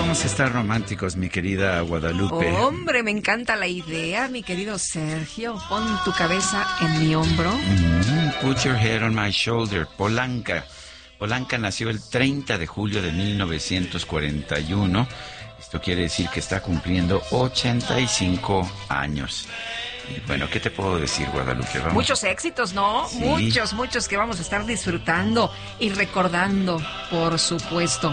vamos a estar románticos, mi querida Guadalupe. Hombre, me encanta la idea, mi querido Sergio. Pon tu cabeza en mi hombro. Put your head on my shoulder. Polanca. Polanca nació el 30 de julio de 1941. Esto quiere decir que está cumpliendo 85 años. Y bueno, ¿qué te puedo decir, Guadalupe? Vamos. Muchos éxitos, ¿no? Sí. Muchos que vamos a estar disfrutando y recordando, por supuesto.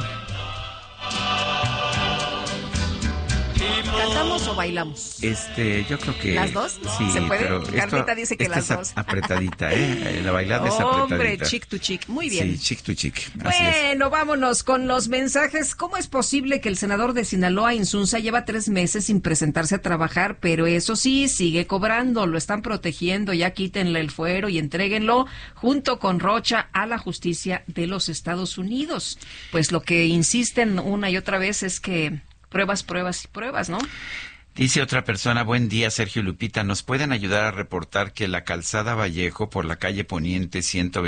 ¿Cantamos o bailamos? Yo creo que... ¿Las dos? Sí, ¿se puede? Pero Carlita dice que las dos. Apretadita, ¿eh? La bailada es apretadita. Hombre, chick to chick. Muy bien. Sí, chick to chick. Bueno, vámonos con los mensajes. ¿Cómo es posible que el senador de Sinaloa, Insunza, lleva 3 meses sin presentarse a trabajar, pero eso sí, sigue cobrando? Lo están protegiendo, ya quítenle el fuero y entréguenlo junto con Rocha a la justicia de los Estados Unidos. Pues lo que insisten una y otra vez es que pruebas, ¿no? Dice otra persona: buen día, Sergio y Lupita. ¿Nos pueden ayudar a reportar que la calzada Vallejo por la calle Poniente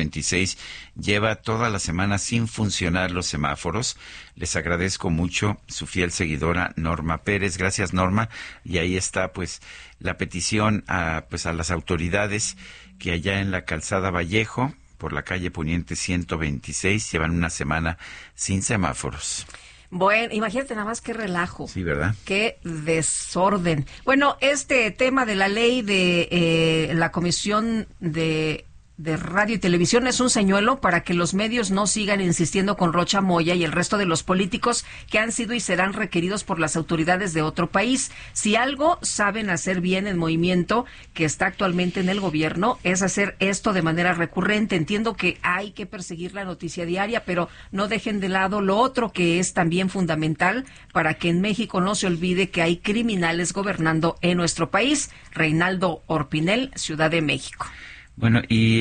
126 lleva toda la semana sin funcionar los semáforos? Les agradezco mucho, su fiel seguidora Norma Pérez. Gracias, Norma. Y ahí está, pues, la petición a las autoridades que allá en la calzada Vallejo por la calle Poniente 126 llevan una semana sin semáforos. Bueno, imagínate nada más qué relajo. Sí, ¿verdad? Qué desorden. Bueno, este tema de la ley de la Comisión de Radio y Televisión es un señuelo para que los medios no sigan insistiendo con Rocha Moya y el resto de los políticos que han sido y serán requeridos por las autoridades de otro país. Si algo saben hacer bien el movimiento que está actualmente en el gobierno es hacer esto de manera recurrente. Entiendo que hay que perseguir la noticia diaria, pero no dejen de lado lo otro que es también fundamental para que en México no se olvide que hay criminales gobernando en nuestro país. Reinaldo Orpinel, Ciudad de México. Bueno, y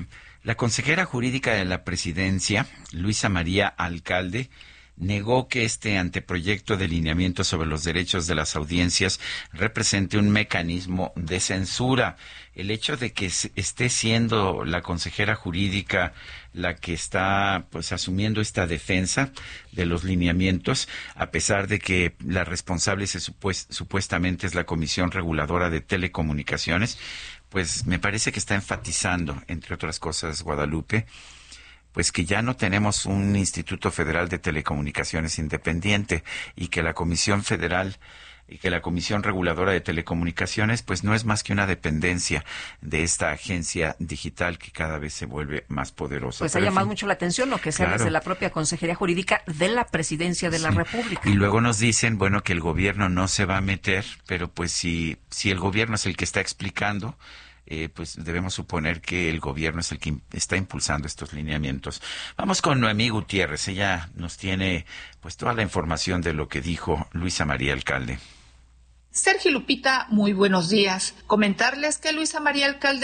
la consejera jurídica de la presidencia, Luisa María Alcalde, negó que este anteproyecto de lineamiento sobre los derechos de las audiencias represente un mecanismo de censura. El hecho de que esté siendo la consejera jurídica la que está asumiendo esta defensa de los lineamientos, a pesar de que la responsable supuestamente es la Comisión Reguladora de Telecomunicaciones, pues me parece que está enfatizando, entre otras cosas, Guadalupe, pues que ya no tenemos un Instituto Federal de Telecomunicaciones independiente y que la Comisión Federal y que la Comisión Reguladora de Telecomunicaciones pues no es más que una dependencia de esta agencia digital que cada vez se vuelve más poderosa. Pues ha llamado mucho la atención lo que sea desde la propia Consejería Jurídica de la Presidencia de la República. Y luego nos dicen, bueno, que el gobierno no se va a meter, pero pues si el gobierno es el que está explicando, pues debemos suponer que el gobierno es el que está impulsando estos lineamientos. Vamos con Noemí Gutiérrez. Ella nos tiene pues toda la información de lo que dijo Luisa María Alcalde. Sergio Lupita, muy buenos días. Comentarles que Luisa María Alcalde